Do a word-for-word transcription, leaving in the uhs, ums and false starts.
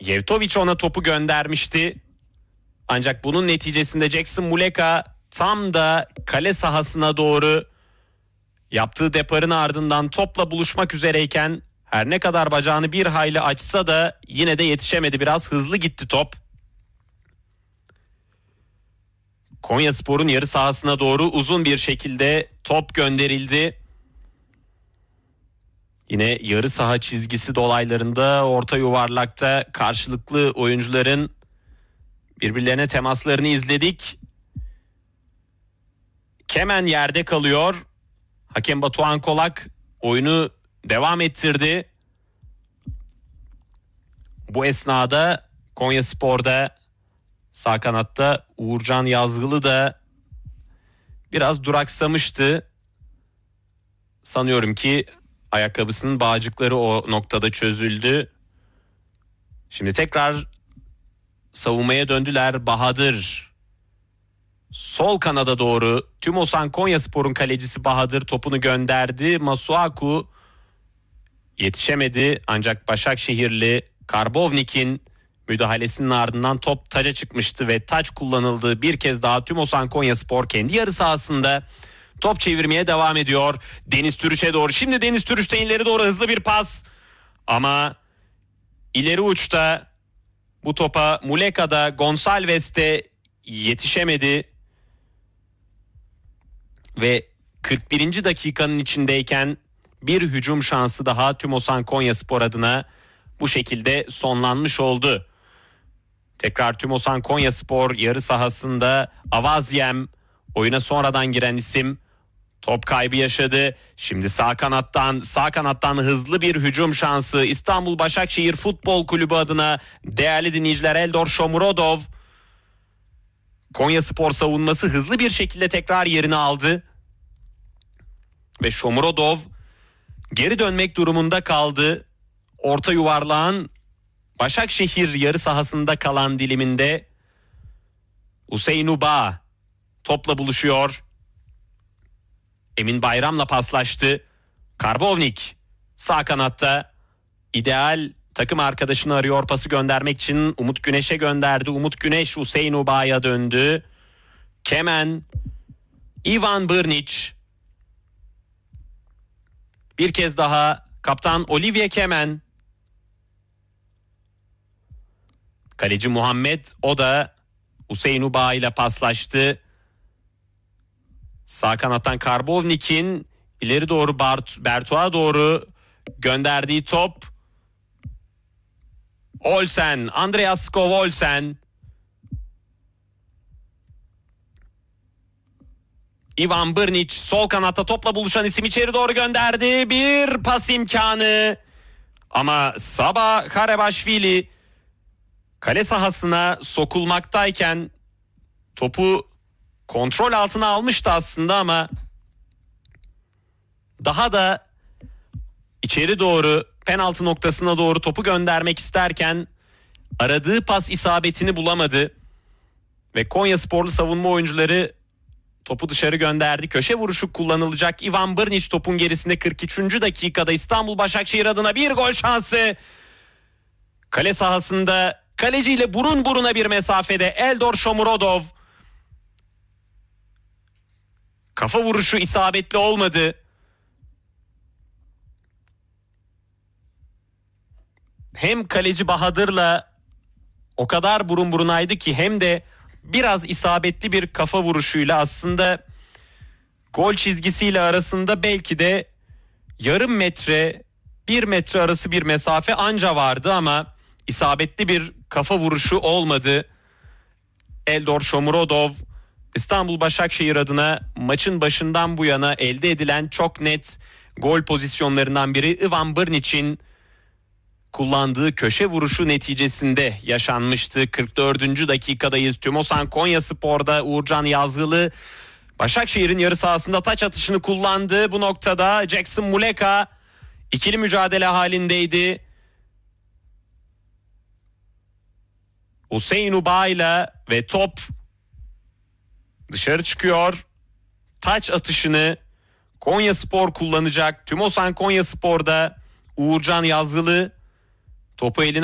Yevtovic ona topu göndermişti. Ancak bunun neticesinde Jackson Muleka tam da kale sahasına doğru yaptığı deparın ardından topla buluşmak üzereyken her ne kadar bacağını bir hayli açsa da yine de yetişemedi. Biraz hızlı gitti top. Konyaspor'un yarı sahasına doğru uzun bir şekilde top gönderildi. Yine yarı saha çizgisi dolaylarında orta yuvarlakta karşılıklı oyuncuların birbirlerine temaslarını izledik. Kemen yerde kalıyor. Hakem Batuhan Kolak oyunu devam ettirdi. Bu esnada Konyaspor'da sağ kanatta Uğurcan Yazgılı da biraz duraksamıştı. Sanıyorum ki ayakkabısının bağcıkları o noktada çözüldü. Şimdi tekrar savunmaya döndüler. Bahadır sol kanada doğru. Tümosan Konyaspor'un kalecisi Bahadır topunu gönderdi. Masuaku yetişemedi ancak Başakşehirli Karbovnik'in müdahalesinin ardından top taca çıkmıştı ve taç kullanıldı. Bir kez daha Tümosan Konyaspor kendi yarı sahasında top çevirmeye devam ediyor. Deniz Türüş'e doğru. Şimdi Deniz Türüş'ten ileri doğru hızlı bir pas. Ama ileri uçta bu topa Muleka'da, Gonçalves'te yetişemedi. Ve kırk birinci dakikanın içindeyken bir hücum şansı daha Tümosan Konyaspor adına bu şekilde sonlanmış oldu. Tekrar Tümosan Konyaspor yarı sahasında Avazyem oyuna sonradan giren isim top kaybı yaşadı. Şimdi sağ kanattan sağ kanattan hızlı bir hücum şansı İstanbul Başakşehir Futbol Kulübü adına değerli dinleyiciler Eldor Shomurodov. Konyaspor savunması hızlı bir şekilde tekrar yerini aldı. Ve Shomurodov geri dönmek durumunda kaldı. Orta yuvarlağın Başakşehir yarı sahasında kalan diliminde Hüseyin Uba topla buluşuyor. Emin Bayram'la paslaştı. Karbovnik sağ kanatta ideal takım arkadaşını arıyor, pası göndermek için Umut Güneş'e gönderdi. Umut Güneş Hüseyin Uba'ya döndü. Kemen, Ivan Brnic. Bir kez daha kaptan Olivier Kemen. Kaleci Muhammed, o da Hüseyin Uba ile paslaştı. Sağ kanattan Karbovnik'in ileri doğru Bertuğ'a doğru gönderdiği top. Olsen, Andreas Skov Olsen. Ivan Brnic sol kanatta topla buluşan isim içeri doğru gönderdi. Bir pas imkanı. Ama Sabah Karebaşvili kale sahasına sokulmaktayken topu kontrol altına almıştı aslında ama daha da içeri doğru penaltı noktasına doğru topu göndermek isterken aradığı pas isabetini bulamadı. Ve Konyasporlu savunma oyuncuları topu dışarı gönderdi. Köşe vuruşu kullanılacak. Ivan Brnic topun gerisinde kırk üçüncü dakikada İstanbul Başakşehir adına bir gol şansı. Kale sahasında kaleciyle burun buruna bir mesafede Eldor Shomurodov. Kafa vuruşu isabetli olmadı. Hem kaleci Bahadır'la o kadar burun burunaydı ki hem de biraz isabetli bir kafa vuruşuyla aslında gol çizgisiyle arasında belki de yarım metre, bir metre arası bir mesafe anca vardı ama isabetli bir kafa vuruşu olmadı. Eldor Shomurodov İstanbul Başakşehir adına maçın başından bu yana elde edilen çok net gol pozisyonlarından biri Ivan Brnic'in kullandığı köşe vuruşu neticesinde yaşanmıştı. kırk dördüncü dakikadayız. Tümosan Konyaspor'da Uğurcan Yazgılı Başakşehir'in yarı sahasında taç atışını kullandı. Bu noktada Jackson Muleka ikili mücadele halindeydi. Hüseyin Uba ile ve top dışarı çıkıyor. Taç atışını Konyaspor kullanacak. Tümosan Konyaspor'da Uğurcan Yazgılı topu eline